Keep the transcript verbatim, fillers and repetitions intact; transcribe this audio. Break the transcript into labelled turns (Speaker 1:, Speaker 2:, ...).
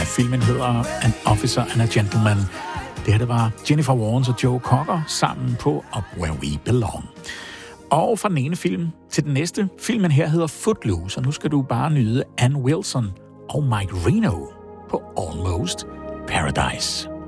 Speaker 1: Filmen hedder An Officer and a Gentleman. Det her det var Jennifer Warnes og Joe Cocker sammen på Up Where We Belong. Og fra den ene film til den næste. Filmen her hedder Footloose, og nu skal du bare nyde Ann Wilson og Mike Reno på Almost Paradise.